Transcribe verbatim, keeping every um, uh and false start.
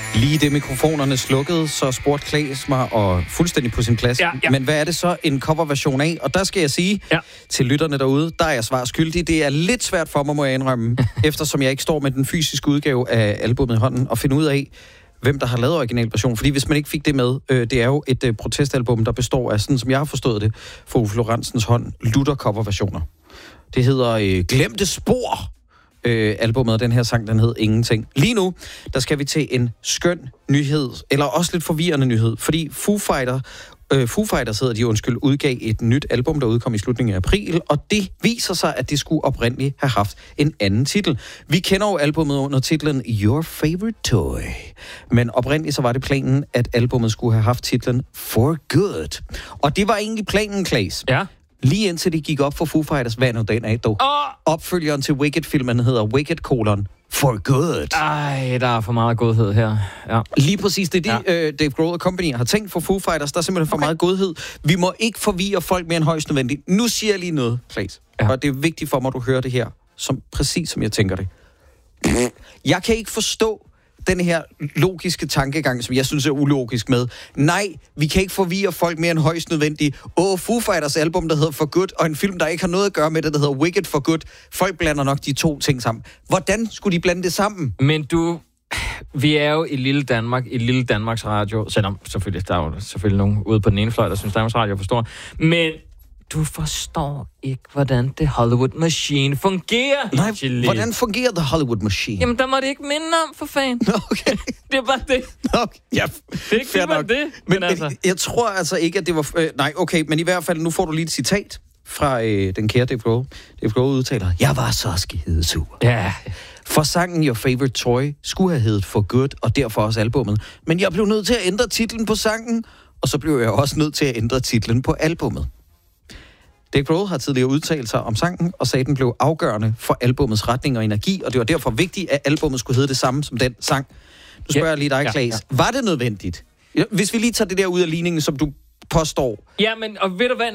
Lige det mikrofonerne slukkede, så spurgte Claes mig, og fuldstændig på sin plads. Ja, ja. Men hvad er det så en coverversion af? Og der skal jeg sige ja. til lytterne derude, der er jeg svar skyldig. Det er lidt svært for mig, må jeg indrømme, eftersom jeg ikke står med den fysiske udgave af albummet i hånden, og finde ud af, hvem der har lavet originalversion. Fordi hvis man ikke fik det med, øh, det er jo et øh, protestalbum, der består af, sådan som jeg har forstået det, for Uffe Lorentzens hånd, lutter coverversioner. Det hedder øh, Glemte Spor. Øh, albumet, og den her sang, den hed Ingenting. Lige nu, der skal vi til en skøn nyhed, eller også lidt forvirrende nyhed, fordi Foo Fighter, øh, Foo Fighters hedder de, undskyld, udgav et nyt album, der udkom i slutningen af april, og det viser sig, at det skulle oprindeligt have haft en anden titel. Vi kender jo albumet under titlen Your Favorite Toy, men oprindeligt så var det planen, at albumet skulle have haft titlen For Good. Og det var egentlig planen, Claes. Ja. Lige indtil det gik op for Foo Fighters, hvad nu den af, dog. Oh! Opfølgeren til Wicked-filmen hedder Wicked colon For Good. Ej, der er for meget godhed her. Ja. Lige præcis, det er det, ja. uh, Dave Grohl Company har tænkt for Foo Fighters. Der er simpelthen for okay. meget godhed. Vi må ikke forvirre folk mere end højst nødvendigt. Nu siger jeg lige noget, Claes. Ja. Og det er vigtigt for mig, at du hører det her, som, præcis som jeg tænker det. Jeg kan ikke forstå den her logiske tankegang, som jeg synes er ulogisk med. Nej, vi kan ikke forvirre folk mere end højst nødvendigt. Åh, Foo Fighters album, der hedder For Good, og en film, der ikke har noget at gøre med det, der hedder Wicked For Good. Folk blander nok de to ting sammen. Hvordan skulle de blande det sammen? Men du, vi er jo i lille Danmark, i lille Danmarks Radio, selvom selvfølgelig, der er jo selvfølgelig nogen ude på den ene fløj, der synes Danmarks Radio forstår. Men du forstår ikke, hvordan The Hollywood Machine fungerer. Nej, Chili. Hvordan fungerer The Hollywood Machine? Jamen, der må det ikke minde om, for fanden. Okay. Det er bare det. Okay. Ja, det er ikke bare det. Men, men altså. men jeg tror altså ikke, at det var... Øh, nej, okay, men i hvert fald, nu får du lige et citat fra øh, den kære Dave Grohl. Dave Grohl udtaler, jeg var så skidesur. Ja. For sangen Your Favorite Toy skulle have heddet For Good, og derfor også albummet. Men jeg blev nødt til at ændre titlen på sangen, og så blev jeg også nødt til at ændre titlen på albummet. Dave Grohl har tidligere udtalt sig om sangen, og sagde, at den blev afgørende for albummets retning og energi, og det var derfor vigtigt, at albummet skulle hedde det samme som den sang. Nu spørger jeg lige dig, Claes. Ja, ja. Var det nødvendigt? Hvis vi lige tager det der ud af ligningen, som du påstår. Ja, men og ved du hvad?